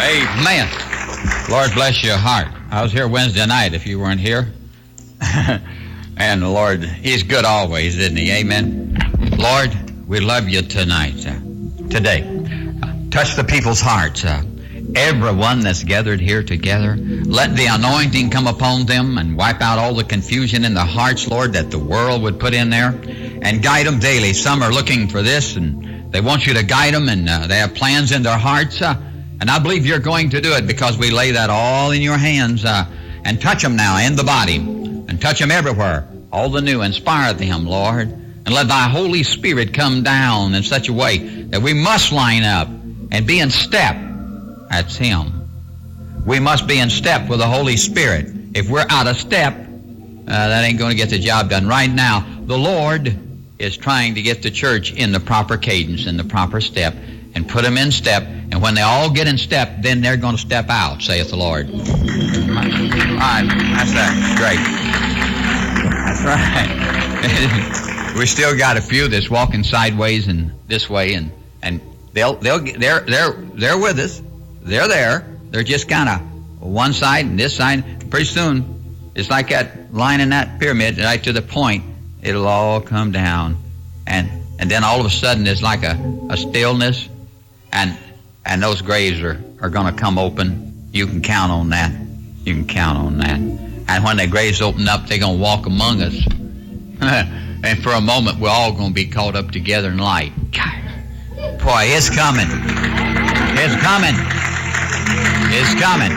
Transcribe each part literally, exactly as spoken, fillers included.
Amen. Lord bless your heart. I was here Wednesday night if you weren't here. And the Lord, He's good always, isn't He? Amen. Lord, we love you tonight, uh, today. Uh, touch the people's hearts. Uh, everyone that's gathered here together, let the anointing come upon them and wipe out all the confusion in the hearts, Lord, that the world would put in there, and guide them daily. Some are looking for this, and they want you to guide them, and uh, they have plans in their hearts. Uh, and I believe you're going to do it because we lay that all in your hands. Uh, and touch them now in the body, and touch them everywhere. All the new, inspire them, Lord. And let thy Holy Spirit come down in such a way that we must line up and be in step. That's Him. We must be in step with the Holy Spirit. If we're out of step, uh, that ain't going to get the job done. Right now, the Lord is trying to get the church in the proper cadence, in the proper step, and put them in step. And when they all get in step, then they're going to step out, saith the Lord. All right, that's that. Great. That's right. We still got a few that's walking sideways and this way, and and they'll they'll they're they're they're with us. They're there. They're just kind of one side and this side. Pretty soon, it's like that line in that pyramid, right to the point. It'll all come down, and and then all of a sudden, there's like a, a stillness, and and those graves are are going to come open. You can count on that. You can count on that. And when the graves open up, they're going to walk among us. And for a moment, we're all going to be caught up together in light. Boy, it's coming. It's coming. It's coming.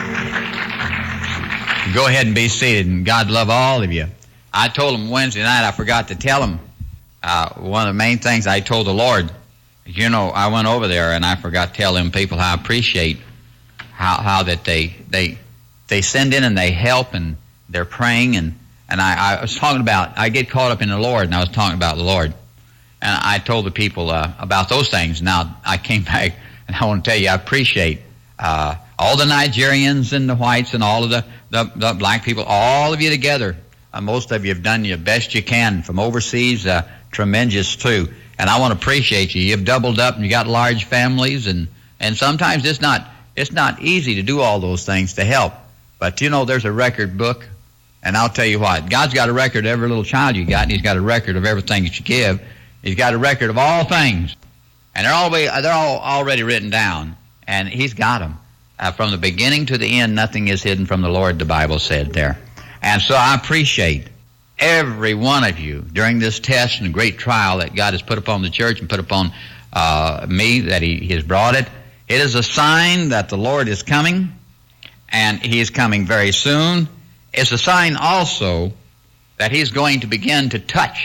Go ahead and be seated, and God love all of you. I told them Wednesday night, I forgot to tell them, uh, one of the main things I told the Lord, you know, I went over there and I forgot to tell them people how I appreciate how, how that they, they, they send in and they help and they're praying, and And I, I was talking about, I get caught up in the Lord, and I was talking about the Lord. And I told the people uh, about those things. Now, I came back, and I want to tell you, I appreciate uh, all the Nigerians and the whites and all of the, the, the black people, all of you together. Uh, most of you have done your best you can from overseas, uh, tremendous too. And I want to appreciate you. You've doubled up, and you got large families, and, and sometimes it's not, it's not easy to do all those things to help. But, you know, there's a record book. And I'll tell you what, God's got a record of every little child you got, and He's got a record of everything that you give. He's got a record of all things. And they're all, they're all already written down, and He's got them. Uh, from the beginning to the end, nothing is hidden from the Lord, the Bible said there. And so I appreciate every one of you during this test and great trial that God has put upon the church and put upon uh, me, that he, he has brought it. It is a sign that the Lord is coming, and He is coming very soon. It's a sign also that He's going to begin to touch,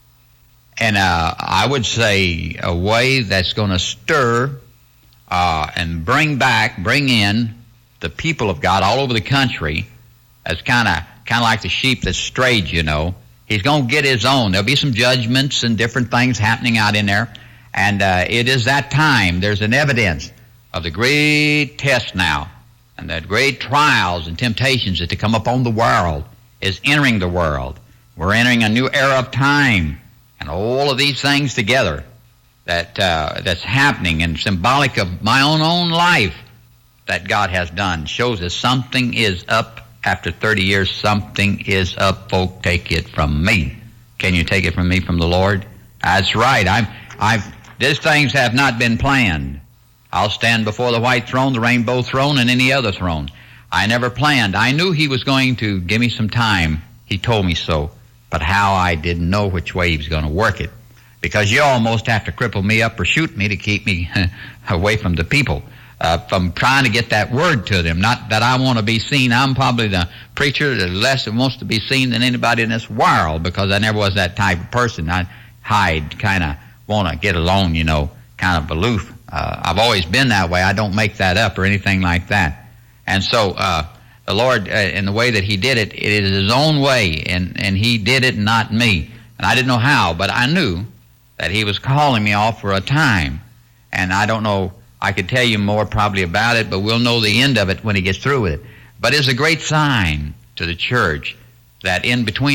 and uh, I would say a way that's going to stir uh, and bring back, bring in the people of God all over the country. As kind of kind of like the sheep that strayed, you know. He's going to get His own. There'll be some judgments and different things happening out in there, and uh, it is that time. There's an evidence of the great test now. And that great trials and temptations that to come upon the world is entering the world. We're entering a new era of time. And all of these things together that uh, that's happening and symbolic of my own own life that God has done shows us something is up. After thirty years, something is up. Folk, take it from me. Can you take it from me, from the Lord? That's right. I'm, I've, these things have not been planned. I'll stand before the white throne, the rainbow throne, and any other throne. I never planned. I knew He was going to give me some time. He told me so. But how, I didn't know which way He was going to work it. Because you almost have to cripple me up or shoot me to keep me away from the people, uh, from trying to get that word to them. Not that I want to be seen. I'm probably the preacher that less wants to be seen than anybody in this world, because I never was that type of person. I hide, kind of want to get along, you know, kind of aloof. Uh, I've always been that way. I don't make that up or anything like that. And so uh, the Lord, uh, in the way that He did it, it is His own way, and, and He did it, not me. And I didn't know how, but I knew that He was calling me off for a time. And I don't know, I could tell you more probably about it, but we'll know the end of it when He gets through with it. But it's a great sign to the church that in between